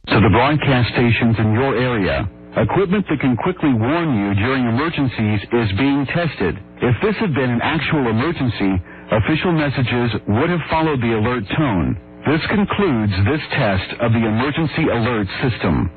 To the broadcast stations in your area, equipment that can quickly warn you during emergencies is being tested. If this had been an actual emergency, official messages would have followed the alert tone. This concludes this test of the emergency alert system.